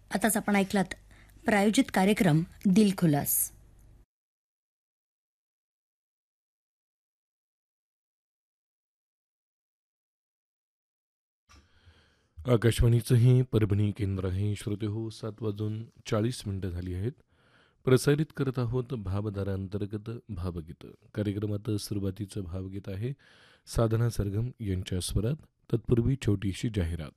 आताच आपण ऐकलात प्रायोजित कार्यक्रम दिलखुलास. आकाशवाणीचं हे परभणी केंद्र आहे. श्रोते हो, 7:40 झाली आहेत. प्रसारित करत आहोत भावधारांतर्गत भावगीत. कार्यक्रमात सुरुवातीचं भावगीत आहे साधना सरगम यांच्या स्वरात. तत्पूर्वी छोटीशी जाहिरात.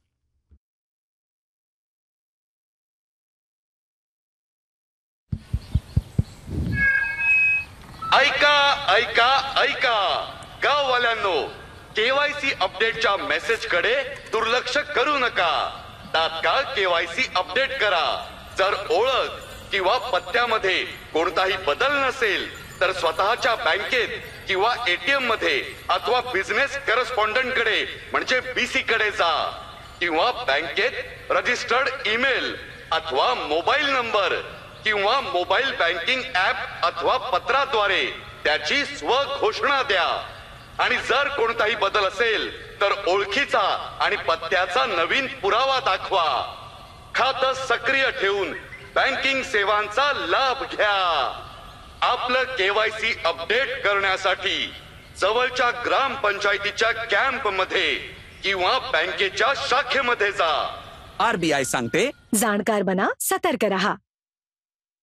ऐका ऐका ऐका गाववाल्यांनो, केवायसी अपडेटच्या मेसेजकडे दुर्लक्ष करू नका. तात्काळ केवायसी अपडेट करा. जर ओळख किंवा पत्त्यामध्ये कोणताही बदल नसेल तर स्वतःच्या बँकेत किंवा एटीएम मध्ये अथवा बिझनेस करस्पॉन्डंट कडे म्हणजे बीसी कडे जा, किंवा बँकेत रजिस्टर्ड ईमेल अथवा मोबाईल नंबर किंवा मोबाईल बँकिंग ऍप अथवा पत्राद्वारे त्याची स्वघोषणा द्या. आणि जर कोणताही बदल असेल तर ओळखीचा आणि पत्त्याचा नवीन पुरावा दाखवा. खातं सक्रिय ठेवून बँकिंग सेवांचा लाभ घ्या. आपलं केवायसी अपडेट करण्यासाठी जवळच्या ग्रामपंचायतीच्या कॅम्प मध्ये किंवा बँकेच्या शाखेमध्ये जा. RBI सांगते, जाणकार बना, सतर्क रहा.